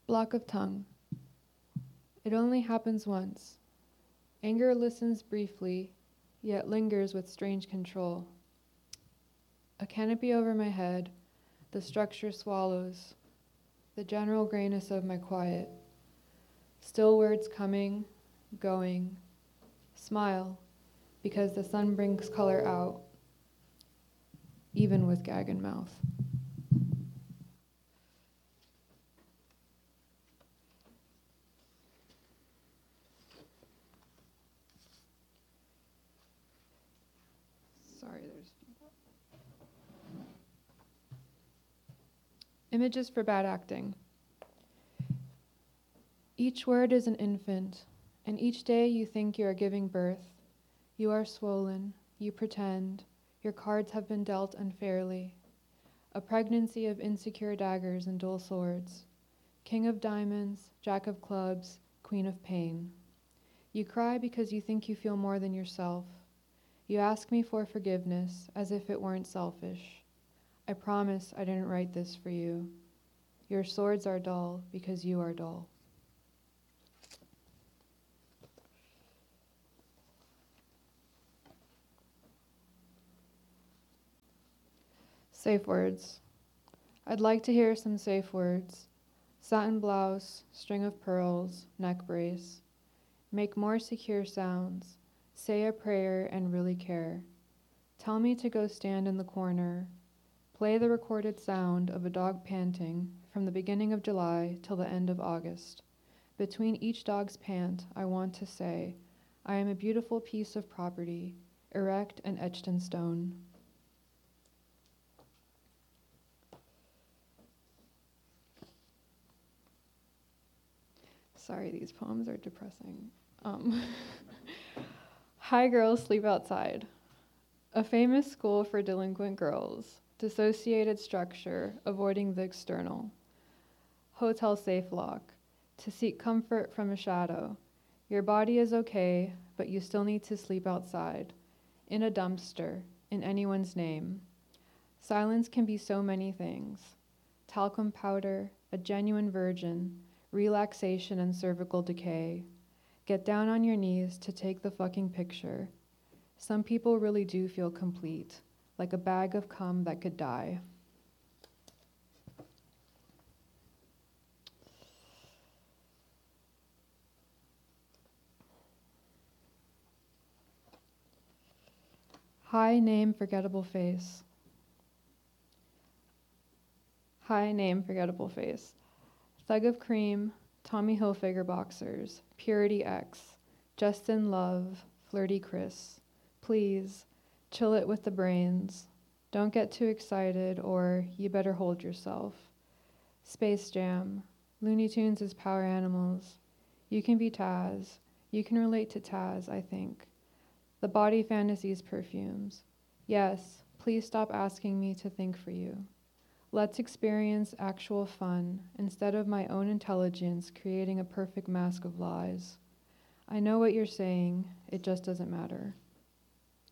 Block of tongue. It only happens once. Anger listens briefly, yet lingers with strange control. A canopy over my head, the structure swallows, the general grayness of my quiet. Still words coming, going. Smile, because the sun brings color out, even with gag and mouth. Sorry, there's images for bad acting. Each word is an infant, and each day you think you are giving birth. You are swollen, you pretend, your cards have been dealt unfairly. A pregnancy of insecure daggers and dull swords. King of diamonds, jack of clubs, queen of pain. You cry because you think you feel more than yourself. You ask me for forgiveness as if it weren't selfish. I promise I didn't write this for you. Your swords are dull because you are dull. Safe words. I'd like to hear some safe words. Satin blouse, string of pearls, neck brace. Make more secure sounds. Say a prayer and really care. Tell me to go stand in the corner. Play the recorded sound of a dog panting from the beginning of July till the end of August. Between each dog's pant, I want to say, I am a beautiful piece of property, erect and etched in stone. Sorry, these poems are depressing. Hi girls sleep outside. A famous school for delinquent girls. Dissociated structure, avoiding the external. Hotel safe lock. To seek comfort from a shadow. Your body is okay, but you still need to sleep outside. In a dumpster, in anyone's name. Silence can be so many things. Talcum powder, a genuine virgin, relaxation and cervical decay. Get down on your knees to take the fucking picture. Some people really do feel complete, like a bag of cum that could die. High name, forgettable face. High name, forgettable face. Thug of Cream, Tommy Hilfiger boxers, Purity X, Justin Love, Flirty Chris. Please, chill it with the brains. Don't get too excited or you better hold yourself. Space Jam, Looney Tunes is power animals. You can be Taz. You can relate to Taz, I think. The body fantasies perfumes. Yes, please stop asking me to think for you. Let's experience actual fun instead of my own intelligence creating a perfect mask of lies. I know what you're saying, it just doesn't matter.